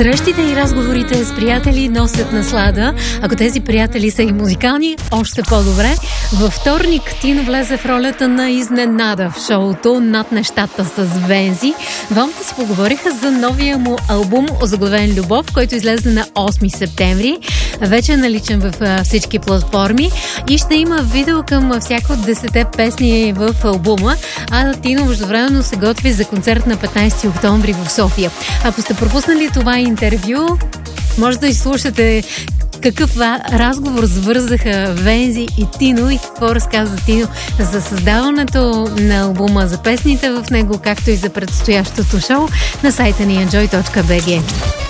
Срещите и разговорите с приятели носят наслада. Ако тези приятели са и музикални, още по-добре. Във вторник Тино влезе в ролята на изненада в шоуто "Над нещата" с Вензи. Двамата си поговориха за новия му албум "Озаглавен любов", който излезе на 8 септември. Вече е наличен в всички платформи и ще има видео към всяка от 10 песни в албума. А Тино междувременно се готви за концерт на 15 октомври в София. Ако сте пропуснали това интервю, може да изслушате какъв разговор свързаха Вензи и Тино и какво разказа Тино за създаването на албума, за песните в него, както и за предстоящото шоу на сайта ни enjoy.bg.